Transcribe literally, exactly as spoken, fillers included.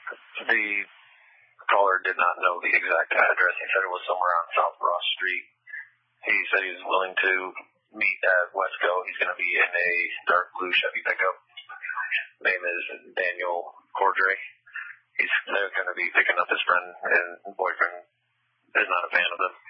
The caller did not know the exact address. He said it was somewhere on South Ross Street. He said he was willing to meet at Wesco. He's going to be in a dark blue Chevy pickup. Name is Daniel Cordray. He's they're going to be picking up his friend, and boyfriend is not a fan of him.